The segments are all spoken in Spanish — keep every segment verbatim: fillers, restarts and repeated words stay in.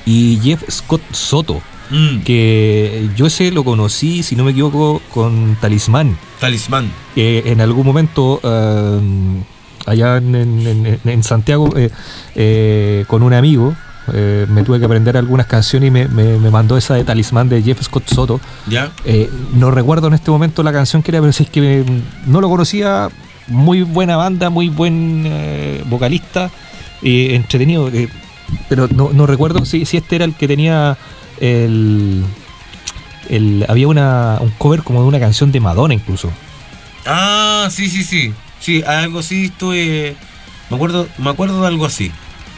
y Jeff Scott Soto, mm. que yo ese lo conocí, si no me equivoco, con Talismán. Talismán. Eh, en algún momento, eh, allá en, en, en Santiago, eh, eh, con un amigo, eh, me tuve que aprender algunas canciones y me, me, me mandó esa de Talismán de Jeff Scott Soto. ¿Ya? Eh, no recuerdo en este momento la canción que era, pero si es que me, no lo conocía. Muy buena banda, muy buen eh, vocalista, eh, entretenido, eh, pero no, no recuerdo si, si este era el que tenía el, el había una un cover como de una canción de Madonna incluso. Ah, sí, sí, sí, sí, algo así estuve, me acuerdo, me acuerdo de algo así.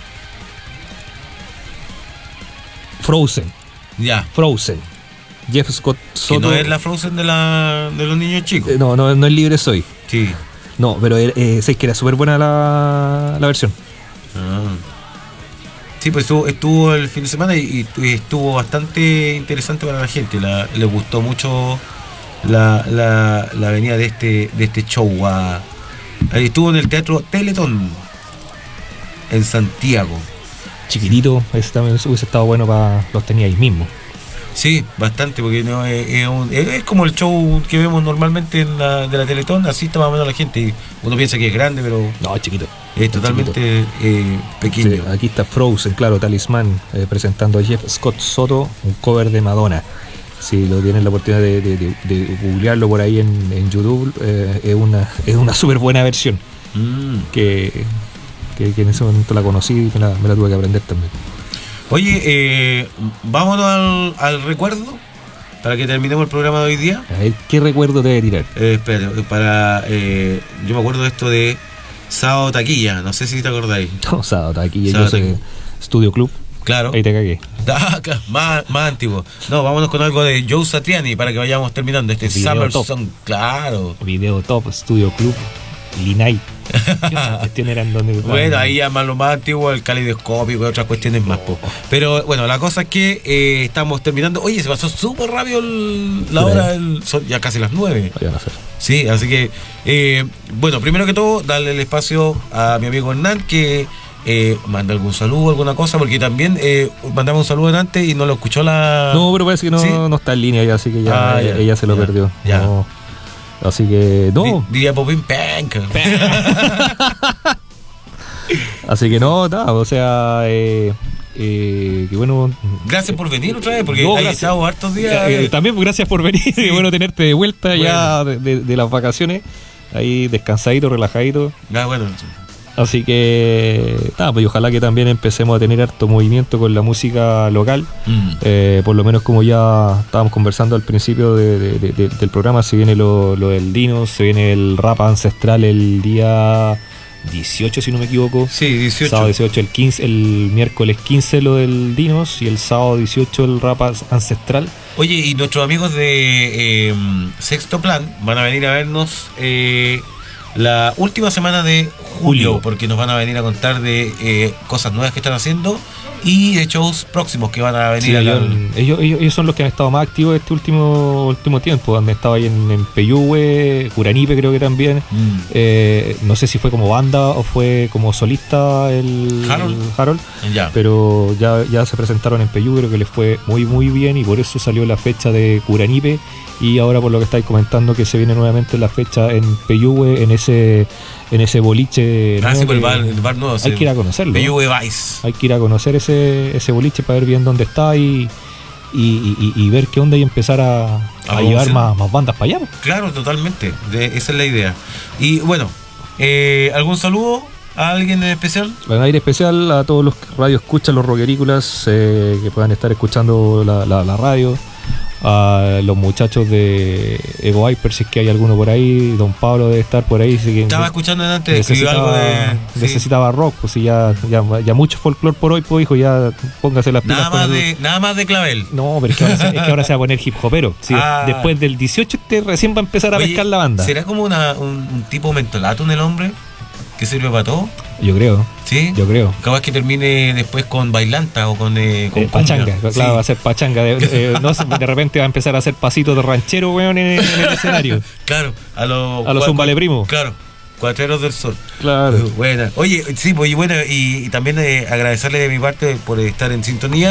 Frozen. Ya. Frozen. Jeff Scott Soto. Que no es la Frozen de la de los niños chicos. Eh, no, no, no es Libre Soy. Sí. No, pero eh, sé que era súper buena la, la versión. Ah. Sí, pues estuvo, estuvo el fin de semana y, y estuvo bastante interesante para la gente. La, les gustó mucho la, la, la venida de este, de este show. A, ahí estuvo en el Teatro Teletón en Santiago. Chiquitito, ese también hubiese estado bueno para los tenía ahí mismo. Sí, bastante, porque no es, es, un, es como el show que vemos normalmente en la, de la Teletón, así está más o menos la gente. Y uno piensa que es grande, pero no, es chiquito. Es totalmente eh, pequeño. Sí, aquí está Frozen, claro, Talismán, eh, presentando a Jeff Scott Soto, un cover de Madonna. Si lo tienen la oportunidad de, de, de, de googlearlo por ahí en, en YouTube, eh, es una es una súper buena versión. Mm. Que, que, que en ese momento la conocí y me la, me la tuve que aprender también. Oye, eh, vámonos al, al recuerdo para que terminemos el programa de hoy día. A ver, ¿qué recuerdo te debe tirar? Eh, espera, para, eh, yo me acuerdo de esto de Sábado Taquilla, no sé si te acordáis. No, Sábado Taquilla, Sábado yo sé, Studio Club. Claro. Ahí te cagué. más, más antiguo. No, vámonos con algo de Joe Satriani para que vayamos terminando este Video Summer Top. Song. Claro. Video Top, Studio Club, Linay. Eran donde bueno, ahí llaman lo más antiguo, el calidoscópico y otras cuestiones más. Po. Pero bueno, la cosa es que eh, estamos terminando. Oye, se pasó súper rápido el, la hora, el, son ya casi las nueve. Vayan a hacer. Sí, así que, eh, bueno, primero que todo, darle el espacio a mi amigo Hernán que eh, manda algún saludo, alguna cosa, porque también eh, mandamos un saludo antes y no lo escuchó la. No, pero parece que no, ¿Sí? no está en línea ya, así que ya, ah, ya ella se lo ya, perdió. Ya. No. Así que no. Diría Popín Pank. Así que no, nada, o sea, eh, eh, que bueno. Gracias por venir otra vez, porque no, hay estado hartos días. Eh, también gracias por venir, sí. Qué bueno tenerte de vuelta bueno. ya de, de, de las vacaciones, ahí descansadito, relajadito. Ah, bueno. Así que, nada, pues ojalá que también empecemos a tener harto movimiento con la música local. Mm. Eh, por lo menos como ya estábamos conversando al principio de, de, de, de, del programa, se viene lo, lo del Dinos, se viene el rap ancestral el día dieciocho, si no me equivoco. Sí, dieciocho. Sábado dieciocho, el quince, el miércoles quince lo del Dinos y el sábado dieciocho el rap ancestral. Oye, y nuestros amigos de eh, Sexto Plan van a venir a vernos eh, la última semana de julio, julio, porque nos van a venir a contar de eh, cosas nuevas que están haciendo y de shows próximos que van a venir. Sí, a ellos, ellos, ellos, ellos son los que han estado más activos este último último tiempo. Han estado ahí en, en Peyúgue, Curanipe creo que también. Mm. Eh, no sé si fue como banda o fue como solista el Harold, el Harold ya. Pero ya, ya se presentaron en Peyúgue, creo que les fue muy muy bien y por eso salió la fecha de Curanipe. Y ahora por lo que estáis comentando que se viene nuevamente la fecha en Peyúgue, en ese en ese boliche. Ah, sí, por el bar, el bar nuevo. Hay que ir a conocerlo. Peyúgue Vice. Hay que ir a conocer ese, ese boliche para ver bien dónde está y, y, y, y ver qué onda y empezar a, a, a llevar más, más bandas para allá. Claro, totalmente. De, esa es la idea. Y bueno, eh, ¿algún saludo a alguien en especial? En aire especial a todos los radio escuchan, los rockerícolas eh, que puedan estar escuchando la, la, la radio. A los muchachos de Ego Hyper, si es que hay alguno por ahí. Don Pablo debe estar por ahí. Si estaba escuchando antes, necesitaba, algo de, necesitaba sí. rock, pues si ya, ya, ya mucho folclore por hoy, pues hijo, ya póngase las pilas. Nada más, de, nada más de clavel. No, pero es que ahora se, es que ahora se va a poner hip hopero. Sí, ah. Después del dieciocho este recién va a empezar a Oye, pescar la banda. ¿Será como una, un, un tipo mentolato en el hombre? ¿Que sirve para todo? Yo creo. ¿Sí? Yo creo. Capaz que termine después con bailanta o con, eh, con eh, pachanga. Sí. Claro, va a ser pachanga. De, eh, no, de repente va a empezar a hacer pasitos de ranchero, weón, en, en el escenario. Claro, a los a los zumbale primos. Claro, cuatreros del sol. Claro. Buena. Oye, sí, pues y bueno, y, y también eh, agradecerle de mi parte por estar en sintonía.